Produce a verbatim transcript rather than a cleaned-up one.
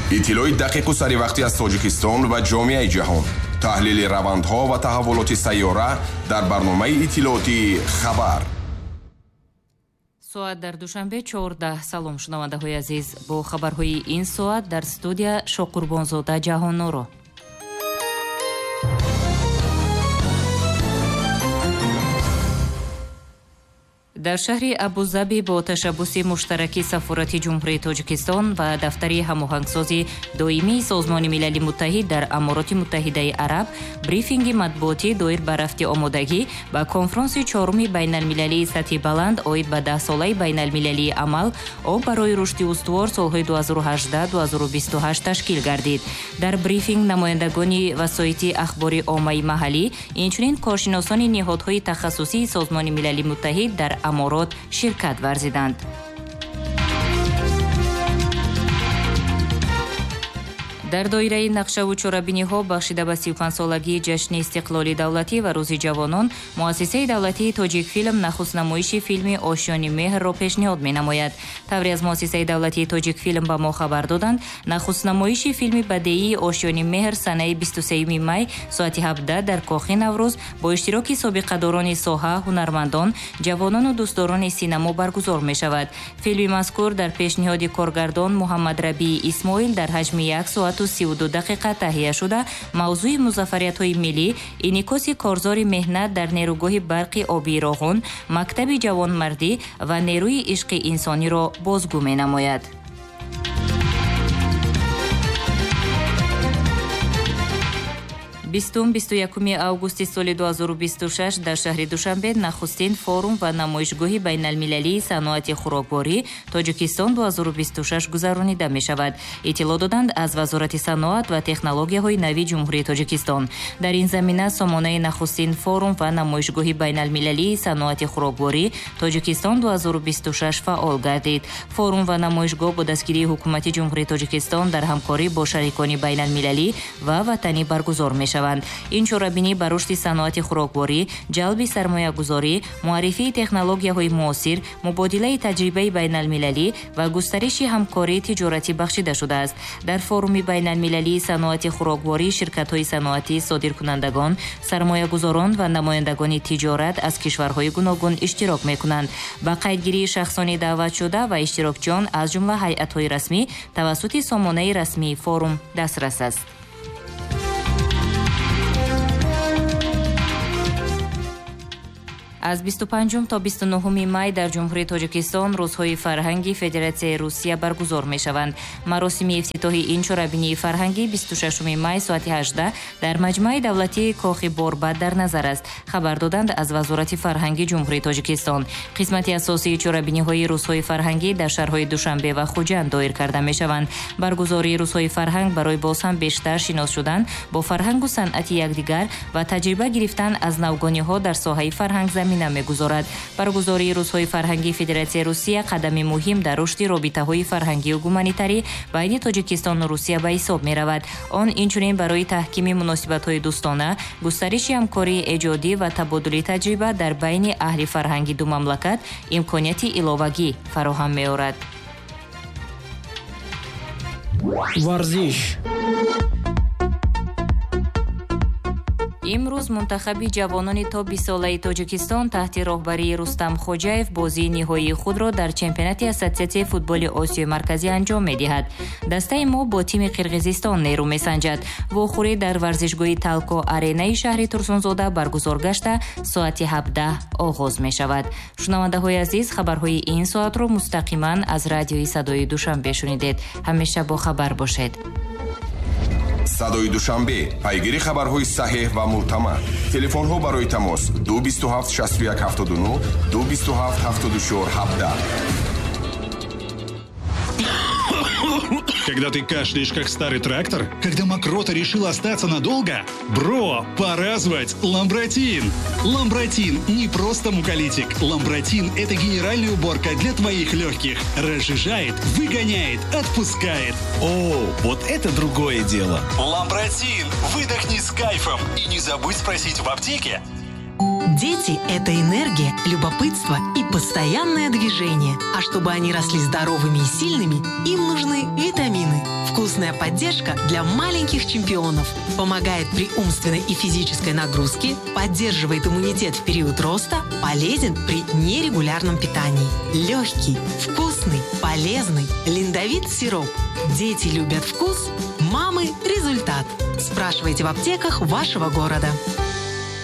иттилои дақиқу саривақтӣ аз Тоҷикистон ва ҷомеаи ҷаҳон. таҳлили равандҳо ва таҳаввулоти сайёра дар барномаи иттилооти хабар. соат дар душанбе чордаҳ. салом шунавандаҳои азиз, бо хабарҳои ин соат дар студия Шокурбонзода Ҷаҳоннуро. дар шаҳри Абузаби бо ташаббуси муштараки Сафорати Ҷумҳурии Тоҷикистон ва дафтари ҳамоҳангсози доимии Созмони Милали Муттаҳид дар Амороти Муттаҳидаи Араб брифинги матбуотӣ доир ба рафти омодагӣ ба конфронси чоруми байналмилалии сатҳи баланд оид ба даҳсолаи байналмилалии амал об барои рушди устувор солҳои ду ҳазору ҳаждаҳ - ду ҳазору бисту ҳашт ташкил гардид. Дар брифинг намояндагони васоити ахбори оммаи маҳаллӣ, инчунин коршиносони ниҳодҳои тахассусии Созмони Милали Муттаҳид дар аморот ширкат варзиданд. дар доираи нақшаву чорабиниҳо бахшида ба сию панҷсолагии ҷашни истиқлоли давлатӣ ва рӯзи ҷавонон, муассисаи давлатии Тоҷикфилм нахуст намоиши филми Ошёни меҳрро пешниҳод менамояд. таври аз муассисаи давлатии Тоҷикфилм ба мо хабар доданд, нахуст намоиши филми бадеии Ошёни меҳр санаи бисту сеюми май соати ҳабдаҳ дар Кохи Наврӯз бо иштироки собиқадорони соҳа, ҳунармандон, ҷавонону дӯстдорони синамо баргузор мешавад. филми мазкур дар пешниҳоди коргардон Муҳаммад Рабии Исмоил дар ҳаҷми як соату сиву ду дақиқа таҳия шуда, мавзӯи музаффариятҳои миллӣ, инъикоси корзори меҳнат дар нерӯгоҳи барқи Обии Роғун, мактаби ҷавонмардӣ ва нерӯи ишқи инсониро бозгӯ менамояд. бистум - бисту якуми августи соли ду ҳазору бисту шаш дар шаҳри Душанбе нахустин форум ва намоишгоҳи байналмилалии саноати хӯрокворӣ Тоҷикистон ду ҳазору бисту шаш гузаронида мешавад. иттилоъ доданд аз Вазорати саноат ва технологияҳои нави Ҷумҳурии Тоҷикистон. дар ин замина сомонаи нахустин форум ва намоишгоҳи байналмилалии саноати хӯрокворӣ Тоҷикистон ду ҳазору бисту шаш фаъол гардид. Форум ва намоишгоҳ бо дастгирии ҳукумати Ҷумҳурии Тоҷикистон дар ҳамкорӣ бо шарикони байналмилалӣ ва ватанӣ баргузор мешавад. ин чорабинӣ ба рушди саноати хӯрокворӣ, ҷалби сармоягузорӣ, муаррифии технологияҳои муосир, мубодилаи таҷрибаи байналмилалӣ ва густариши ҳамкории тиҷоратӣ бахшида шудааст. дар форуми байналмилалии саноати хӯрокворӣ ширкатҳои саноатӣ, содиркунандагон, сармоягузорон ва намояндагони тиҷорат аз кишварҳои гуногун иштирок мекунанд. ба қайдгирии шахсони даъватшуда ва иштирокчиён аз ҷумла ҳайъатҳои расмӣ тавассути сомонаи расмии форум дастрас аст. аз бисту панҷум то бисту нӯҳуми май дар Ҷумҳурии Тоҷикистон рӯзҳои фарҳанги Федератсияи Русия баргузор мешаванд. маросими ифтитоҳи ин чорабинии фарҳангӣ бисту шашуми май соати ҳаждаҳ дар Маҷмаи давлатии Кохи Борбад дар назар аст, хабар доданд аз Вазорати фарҳанги Ҷумҳурии Тоҷикистон. қисмати асосии чорабиниҳои рӯзҳои фарҳангӣ дар шаҳрҳои Душанбе ва Хуҷанд доир карда мешаванд. баргузории рӯзҳои фарҳанг барои боз ҳам бештар шинос шудан бо фарҳангу санъати якдигар ва таҷриба гирифтан аз навгониҳо дар соҳаи фарҳанг замин мегузорад. баргузории рӯзҳои фарҳанги Федератсияи Русия қадами муҳим дар рушди робитаҳои фарҳангию гуманитарӣ байни Тоҷикистону Русия ба ҳисоб меравад. он инчунин барои таҳкими муносибатҳои дӯстона, густариши ҳамкории эҷодӣ ва табодули таҷриба дар байни аҳли фарҳанги ду мамлакат имконияти иловагӣ фароҳам меорад. варзиш. имрӯз мунтахаби ҷавонони то бисолаи Тоҷикистон таҳти роҳбарии Рустам Хоҷаев бозии ниҳоии худро дар чемпионати Ассотсиатсияи футболи Осиёи Марказӣ анҷом медиҳад. дастаи мо бо тими Қирғизистон нерӯ месанҷад. вохӯрӣ дар варзишгоҳи Талко Аренаи шаҳри Турсунзода баргузор гашта соати ҳабдаҳ оғоз мешавад. шунавандаҳои азиз, хабарҳои ин соатро мустақиман аз радиои Садои Душанбе шунидед. ҳамеша бо хабар бошед. Садои Душанбе, пайгири хабарҳои саҳеҳ ва мӯътамад. Телефонҳо барои тамос ду бисту ҳафт шасту як ҳафтоду нӯ, ду бисту ҳафт ҳафтоду чор ҳабдаҳ. Когда ты кашляешь, как старый трактор? Когда мокрота решила остаться надолго? Бро, пора звать Ламбротин. Ламбротин не просто муколитик. Ламбротин – это генеральная уборка для твоих легких. Разжижает, выгоняет, отпускает. О, вот это другое дело. Ламбротин. Выдохни с кайфом. И не забудь спросить в аптеке. Дети – это энергия, любопытство и постоянное движение. А чтобы они росли здоровыми и сильными, им нужны витамины. Вкус Вкусная поддержка для маленьких чемпионов. Помогает при умственной и физической нагрузке, поддерживает иммунитет в период роста, полезен при нерегулярном питании. Легкий, вкусный, полезный. Линдовит сироп. Дети любят вкус, мамы – результат. Спрашивайте в аптеках вашего города.